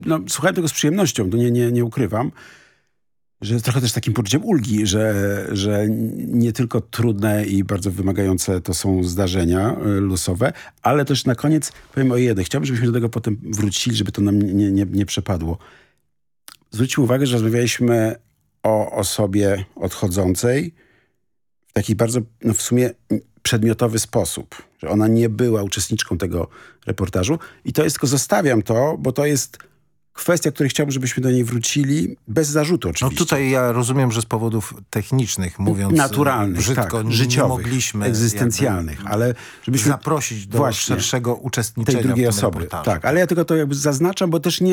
no, słuchałem tego z przyjemnością, to nie ukrywam, że trochę też takim poczuciem ulgi, że nie tylko trudne i bardzo wymagające to są zdarzenia losowe, ale też na koniec powiem o jednym. Chciałbym, żebyśmy do tego potem wrócili, żeby to nam nie przepadło. Zwróćmy uwagę, że rozmawialiśmy o osobie odchodzącej w taki bardzo, no w sumie przedmiotowy sposób, że ona nie była uczestniczką tego reportażu i to jest, tylko zostawiam to, bo to jest kwestia, której chciałbym, żebyśmy do niej wrócili, bez zarzutu oczywiście. No tutaj ja rozumiem, że z powodów technicznych, mówiąc naturalnych, brzydko, tak, życiowych, nie mogliśmy egzystencjalnych, ale żebyśmy zaprosić do szerszego uczestniczenia tej drugiej w tym osoby. reportażu. Tak, ale ja tylko to jakby zaznaczam, bo też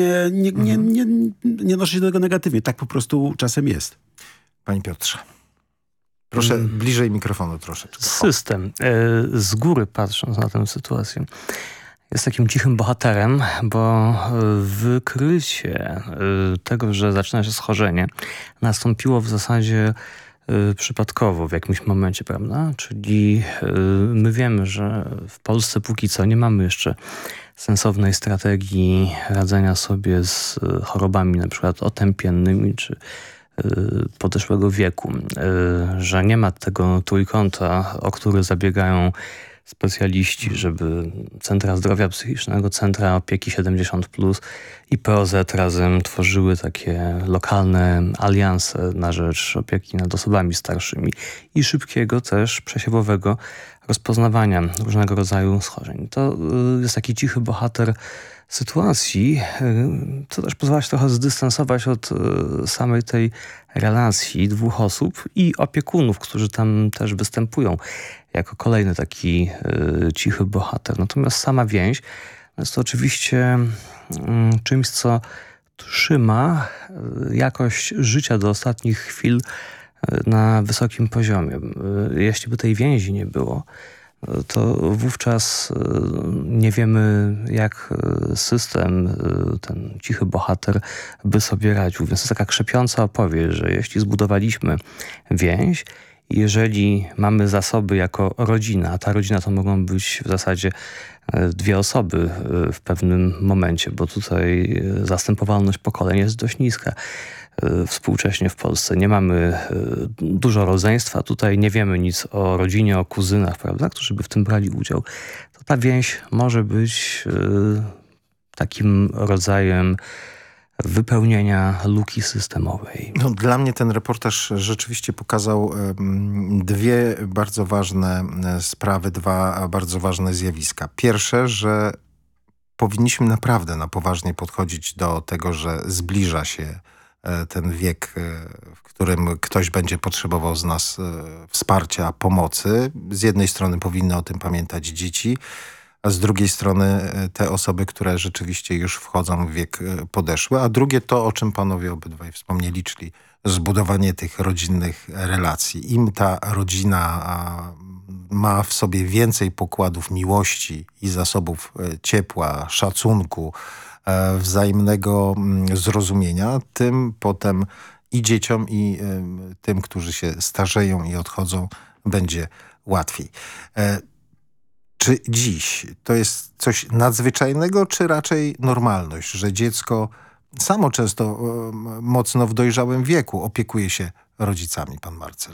nie noszę się do tego negatywnie. Tak po prostu czasem jest. Panie Piotrze, proszę bliżej mikrofonu troszeczkę. System, z góry patrząc na tę sytuację, jest takim cichym bohaterem, bo wykrycie tego, że zaczyna się schorzenie, nastąpiło w zasadzie przypadkowo w jakimś momencie, prawda? Czyli my wiemy, że w Polsce póki co nie mamy jeszcze sensownej strategii radzenia sobie z chorobami na przykład otępiennymi czy podeszłego wieku, że nie ma tego trójkąta, o który zabiegają specjaliści, żeby Centra Zdrowia Psychicznego, Centra Opieki 70+, i POZ razem tworzyły takie lokalne alianse na rzecz opieki nad osobami starszymi i szybkiego też przesiewowego rozpoznawania różnego rodzaju schorzeń. To jest taki cichy bohater sytuacji, co też pozwala się trochę zdystansować od samej tej relacji dwóch osób i opiekunów, którzy tam też występują jako kolejny taki cichy bohater. Natomiast sama więź jest to oczywiście czymś, co trzyma jakość życia do ostatnich chwil na wysokim poziomie. Jeśli by tej więzi nie było, to wówczas nie wiemy, jak system, ten cichy bohater by sobie radził. Więc to jest taka krzepiąca opowieść, że jeśli zbudowaliśmy więź, jeżeli mamy zasoby jako rodzina, a ta rodzina to mogą być w zasadzie dwie osoby w pewnym momencie, bo tutaj zastępowalność pokoleń jest dość niska współcześnie w Polsce. Nie mamy dużo rodzeństwa, tutaj nie wiemy nic o rodzinie, o kuzynach, prawda, którzy by w tym brali udział. To ta więź może być takim rodzajem wypełnienia luki systemowej. No, dla mnie ten reportaż rzeczywiście pokazał dwie bardzo ważne sprawy, dwa bardzo ważne zjawiska. Pierwsze, że powinniśmy naprawdę na poważnie podchodzić do tego, że zbliża się ten wiek, w którym ktoś będzie potrzebował z nas wsparcia, pomocy. Z jednej strony powinny o tym pamiętać dzieci, a z drugiej strony te osoby, które rzeczywiście już wchodzą w wiek podeszły. A drugie to, o czym panowie obydwaj wspomnieli, czyli zbudowanie tych rodzinnych relacji. Im ta rodzina ma w sobie więcej pokładów miłości i zasobów ciepła, szacunku, wzajemnego zrozumienia, tym potem i dzieciom, i tym, którzy się starzeją i odchodzą, będzie łatwiej. Czy dziś to jest coś nadzwyczajnego, czy raczej normalność, że dziecko samo często mocno w dojrzałym wieku opiekuje się rodzicami, pan Marcel?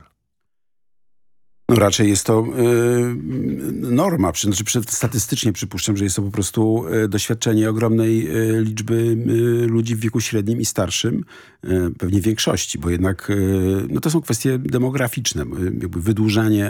No raczej jest to norma. Statystycznie przypuszczam, że jest to po prostu doświadczenie ogromnej liczby ludzi w wieku średnim i starszym, pewnie większości, bo jednak no to są kwestie demograficzne. Jakby wydłużanie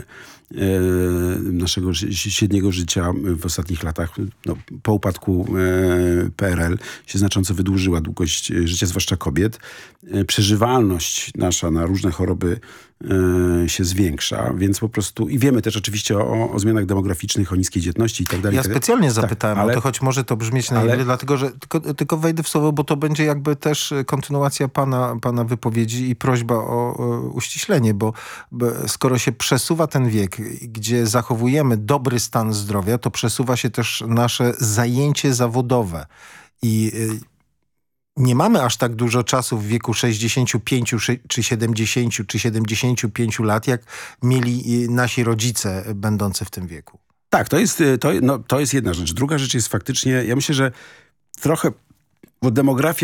naszego średniego życia w ostatnich latach, no, po upadku PRL się znacząco wydłużyła długość życia, zwłaszcza kobiet. Przeżywalność nasza na różne choroby się zwiększa, więc po prostu i wiemy też oczywiście o zmianach demograficznych, o niskiej dzietności i tak dalej. Ja specjalnie zapytałem ale, o to, choć może to brzmieć naiwnie, dlatego że tylko wejdę w słowo, bo to będzie jakby też kontynuacja pana wypowiedzi i prośba o uściślenie, bo skoro się przesuwa ten wiek, gdzie zachowujemy dobry stan zdrowia, to przesuwa się też nasze zajęcie zawodowe i nie mamy aż tak dużo czasu w wieku 65 czy 70 czy 75 lat, jak mieli nasi rodzice będący w tym wieku. Tak, to jest jedna rzecz. Druga rzecz jest faktycznie, ja myślę, że trochę Bo demografia